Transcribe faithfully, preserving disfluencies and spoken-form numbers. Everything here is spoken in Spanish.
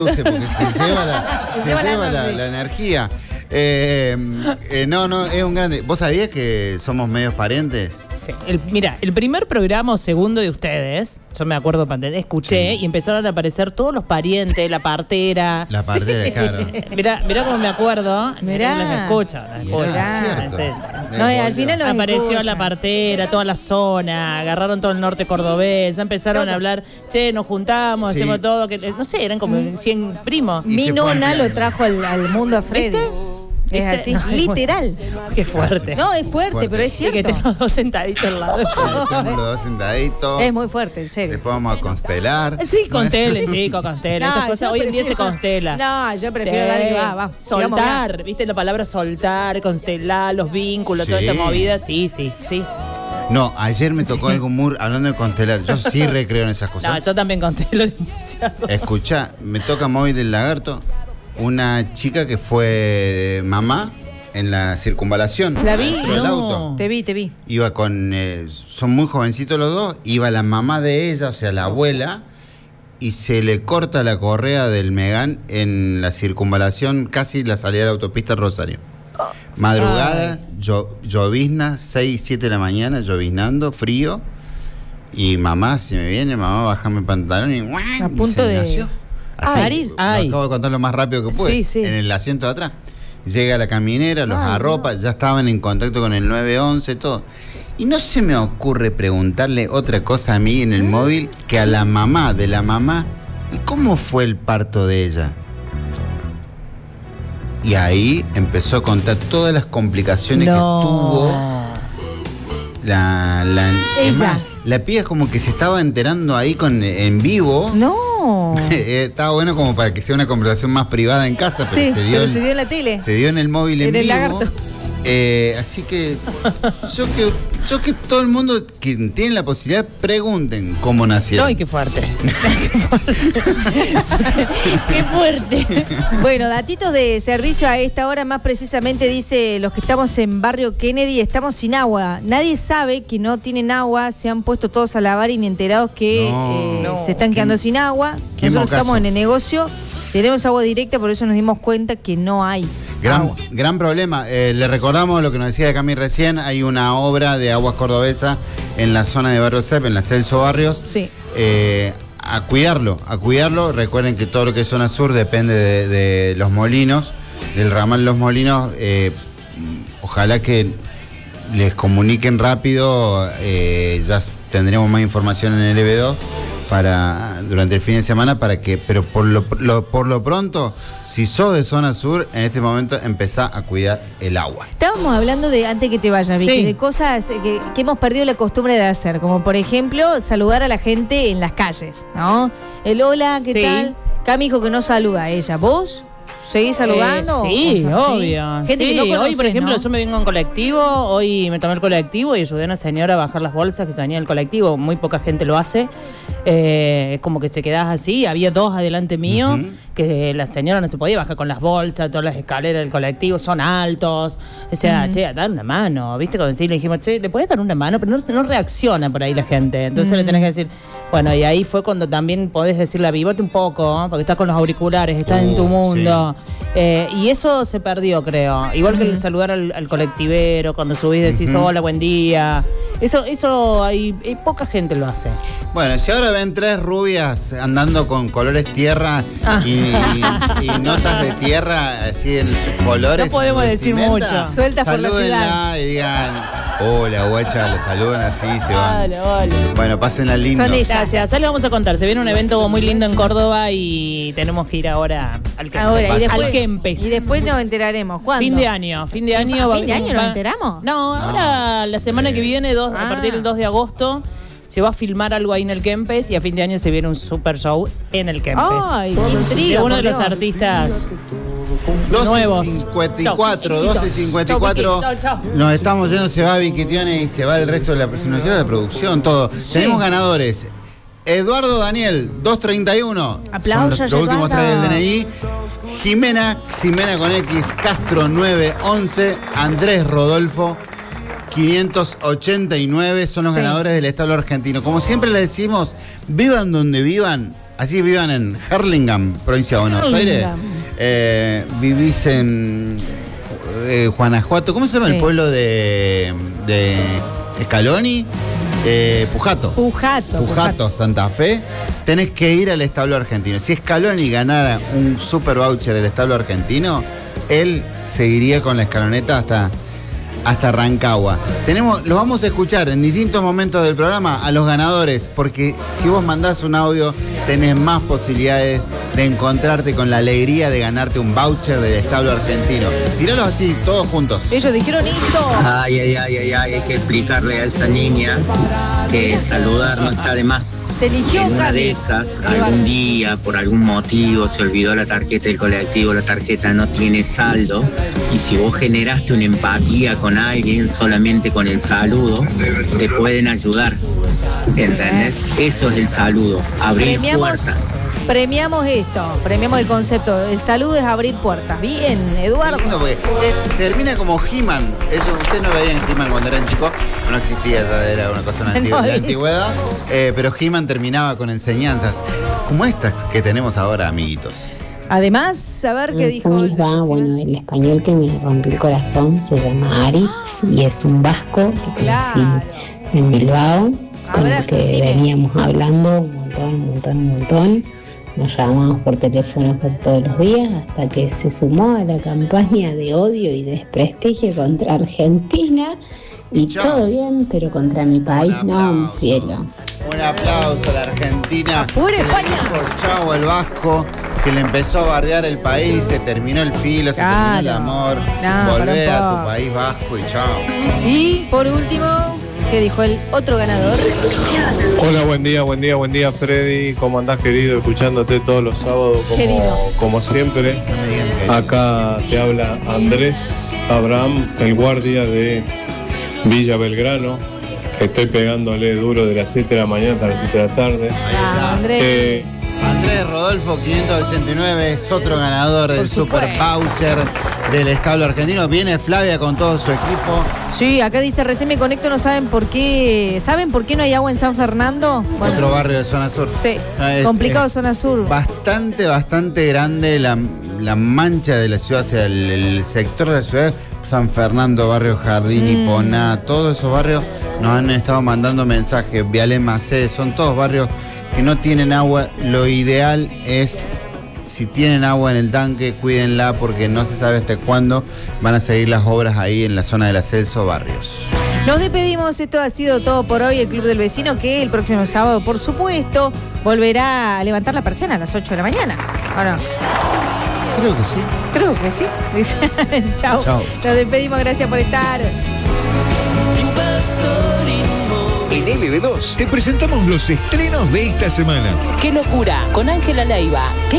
Porque se lleva la, se se lleva lleva la, la, la energía. Eh, eh, no, no, es un grande. ¿Vos sabías que somos medios parientes? Sí. El, mira, el primer programa o segundo de ustedes, yo me acuerdo, escuché Sí. y empezaron a aparecer todos los parientes, la partera. La partera, Sí. claro. Mirá, mirá cómo me acuerdo. Mirá. Los escucho, los escucho. Mirá, En cierto. serio. No, y al final los Apareció escuchan. la partera, toda la zona, agarraron todo el norte cordobés, ya empezaron Todo. a hablar, che, nos juntamos, Sí. hacemos todo, que, no sé, eran como cien primos. Y Mi se fue nona al- lo trajo al, al mundo a Freddy. ¿Viste? Es ¿Viste? así, No, es literal. Qué fuerte. No, es fuerte, Fuerte. pero es Sí, que cierto. tengo dos sentaditos al lado. Estamos los dos sentaditos. Es muy fuerte, en serio. Después vamos a constelar. Sí, constelen, chicos, constelen. No, Estas cosas yo hoy en día se prefiero- constela. No, yo prefiero Sí. darle, va, va. sigamos acá. Soltar, ¿viste la palabra soltar, constelar, los vínculos, toda Sí. esta movida? Sí, sí, sí. No, ayer me tocó algo muy. Hablando de constelar, yo sí recreo en esas No, cosas. yo también constelo demasiado. Escuchá, me toca móvil del lagarto. Una chica que fue mamá en la circunvalación. La vi, dentro del no. auto. Te vi, te vi. Iba con. eh, son muy jovencitos los dos. Iba la mamá de ella, o sea, la abuela. Y se le corta la correa del Megán en la circunvalación, casi la salida de la autopista Rosario. Madrugada, llo- llovizna, seis, siete de la mañana, lloviznando, frío. Y mamá, si me viene, mamá, bájame el pantalón y, A y punto se de- nació. Así, Ay, lo ay. acabo de contar lo más rápido que pude. Sí, sí. En el asiento de atrás. Llega la caminera, los Ay, arropa, ya estaban en contacto con el nueve once, todo. Y no se me ocurre preguntarle otra cosa a mí en el móvil que a la mamá de la mamá. ¿Y cómo fue el parto de ella? Y ahí empezó a contar todas las complicaciones que tuvo. La, la, es Ella. más, la piba es como que se estaba enterando ahí con, en vivo. No. Eh, Estaba bueno como para que sea una conversación más privada en casa, pero, Sí, se, dio pero en, se dio en la tele. se dio en el móvil en, En el vivo. lagarto. Eh, así que yo que yo que todo el mundo que tiene la posibilidad pregunten cómo nacieron. Ay, qué fuerte. Qué fuerte. Bueno, datitos de servicio a esta hora, más precisamente dice los que estamos en Barrio Kennedy, estamos sin agua. Nadie sabe que no tienen agua, se han puesto todos a lavar y ni enterados que No. eh, No. se están quedando sin agua. qué Nosotros mocazo. estamos en el negocio, tenemos agua directa, por eso nos dimos cuenta que no hay Gran, agua. gran problema. Eh, le recordamos lo que nos decía Cami recién. Hay una obra de aguas cordobesa en la zona de Barrio Cep, en la Celso Barrios. Sí. Eh, a cuidarlo, a cuidarlo. Recuerden que todo lo que es zona sur depende de, de los molinos, del ramal Los Molinos. Eh, ojalá que les comuniquen rápido. Eh, ya tendremos más información en el E B dos para durante el fin de semana para que, pero por lo, lo- por lo pronto, si sos de zona sur, en este momento empezá a cuidar el agua. Estábamos hablando de, antes que te vayas, Vicky, Sí. de cosas que, que hemos perdido la costumbre de hacer, como por ejemplo saludar a la gente en las calles, ¿no? El hola, ¿qué Sí. tal? Cami dijo que no saluda a ella. ¿Vos? ¿Seguís saludando? Eh, sí, O sea, obvio. Gente Sí, que no conoces, hoy, por ejemplo, ¿no? yo me vengo en colectivo, hoy me tomé el colectivo y ayudé a una señora a bajar las bolsas que se venía en el colectivo. Muy poca gente lo hace. Eh, es como que te quedás así. Había dos adelante mío, Ujú. que la señora no se podía bajar con las bolsas, todas las escaleras del colectivo son altos. O sea, che, dar una mano. ¿Viste? Cuando sí le dijimos, che, ¿le puedes dar una mano? Pero no, no reacciona por ahí la gente. Entonces le tenés que decir. Bueno, y ahí fue cuando también podés decirle, avivate un poco, ¿eh? Porque estás con los auriculares, estás en tu Uh, mundo. Eh, y eso se perdió, creo. Igual que el saludar al, al colectivero, cuando subís decís Ujú. hola, buen día. Eso, eso hay, hay poca gente lo hace. Bueno, si ahora ven tres rubias andando con colores tierra Ah. y, y- y notas de tierra así en sus colores. No podemos y su decir vestimenta, mucho. Sueltas por la salúdenla ciudad. y digan, hola guacha, la saludan así y se van. Vale, vale. Bueno, pásenla lindo. Son ellas. Gracias, ya les vamos a contar. Se viene un evento muy lindo en Córdoba y tenemos que ir ahora al Kempes. Ahora, y Al después, Kempes. y después nos enteraremos. ¿Cuándo? Fin de año, fin de ¿A año. va- fin de año nos va- enteramos? No, ahora la semana Eh. que viene, dos- Ah. a partir del dos de agosto, se va a filmar algo ahí en el Kempes y a fin de año se viene un super show en el Kempes. Ay, qué de intriga. uno por de los Dios. artistas doce nuevos. cincuenta y cuatro, Chau, doce éxitos. cincuenta y cuatro. Chau, Vicky. Chau, chau. Nos estamos yendo, se va Vicky Tione y se va el resto de la, se nos lleva la producción, todo. Tenemos ganadores. Eduardo Daniel, doscientos treinta y uno. Aplausos, Son los, los últimos tres Eduardo. del D N I. Jimena, Ximena con X, Castro nueve once, Andrés Rodolfo quinientos ochenta y nueve son los Sí. ganadores del establo argentino. Como siempre les decimos, vivan donde vivan, así vivan en Hurlingham, provincia de Buenos Aires, eh, vivís en eh, Guanajuato, ¿cómo se llama Sí. el pueblo de, de Scaloni? Eh, Pujato. Pujato. Pujato, Santa Fe, tenés que ir al establo argentino. Si Scaloni ganara un super voucher del establo argentino, él seguiría con la escaloneta hasta, hasta Rancagua. Tenemos, los vamos a escuchar en distintos momentos del programa a los ganadores, porque si vos mandás un audio, tenés más posibilidades de encontrarte con la alegría de ganarte un voucher del establo argentino. Tíralos así, todos juntos. Ellos dijeron esto. Ay, ay, ay, ay, ay, hay que explicarle a esa niña que saludar no está de más. Te eligió, En una Cami. de esas, Qué algún bárbaro. día, por algún motivo, se olvidó la tarjeta del colectivo, la tarjeta no tiene saldo, y si vos generaste una empatía con alguien solamente con el saludo, te pueden ayudar. ¿Entendés? Eso es el saludo, abrir Premiamos, puertas. premiamos esto, premiamos el concepto. El saludo es abrir puertas. Bien, Eduardo. Lindo, porque, eh, termina como He-Man. Eso, ustedes no veían He-Man cuando eran chicos, no existía, esa era una cosa una antigua- No de la dice. antigüedad, eh, pero He-Man terminaba con enseñanzas como estas que tenemos ahora, amiguitos. Además, a ver qué dijo. ¿Cómo les el va? vecino. Bueno, el español que me rompió el corazón se llama Aritz y es un vasco que conocí Claro. en Bilbao, con el Abrazo, que Cine. veníamos hablando un montón, un montón, un montón. Nos llamábamos por teléfono casi todos los días hasta que se sumó a la campaña de odio y desprestigio contra Argentina. Y Chao. todo bien, pero contra mi país, Un no, mi aplauso. cielo. Un aplauso a la Argentina. ¡Afuera, Que le España! dijo chau al Vasco, que le empezó a bardear el país, se terminó el filo, se Claro. terminó el amor. No, Volvé para un a poco. tu país vasco y chao. Y por último, ¿qué dijo el otro ganador? Hola, buen día, buen día, buen día, Freddy. ¿Cómo andás, querido? Escuchándote todos los sábados, Querido. como, como siempre. No me digan que- Acá te habla Andrés Abraham, el guardia de Villa Belgrano. Estoy pegándole duro de las siete de la mañana hasta las siete de la tarde. Ahí Ah, está. Andrés. Eh, Andrés Rodolfo quinientos ochenta y nueve es otro ganador del Por Super supuesto. Voucher del establo argentino. Viene Flavia con todo su equipo. Sí, acá dice, recién me conecto, no saben por qué. ¿Saben por qué no hay agua en San Fernando? Bueno, Otro barrio de zona sur. sí, O sea, es- complicado es zona sur. Bastante, bastante grande la, la mancha de la ciudad, o sea, el, el sector de la ciudad, San Fernando, Barrio Jardín, Mm. Iponá, todos esos barrios nos han estado mandando mensajes. Vialé Macé, son todos barrios que no tienen agua. Lo ideal es, si tienen agua en el tanque, cuídenla porque no se sabe hasta cuándo van a seguir las obras ahí en la zona del Celso Barrios. Nos despedimos, esto ha sido todo por hoy. El Club del Vecino, que el próximo sábado, por supuesto, volverá a levantar la persiana a las ocho de la mañana. ¿O no? Creo que sí. Creo que sí. Dice, chao. Chao. Nos despedimos, gracias por estar. En L B dos te presentamos los estrenos de esta semana. ¡Qué locura! Con Ángela Leiva. ¿Qué